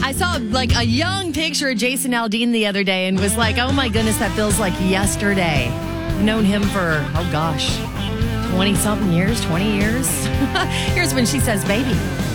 I saw like a young picture of Jason Aldean the other day and was like, oh my goodness, that feels like yesterday. I've known him for, 20-something years, 20 years. Here's when she says, baby.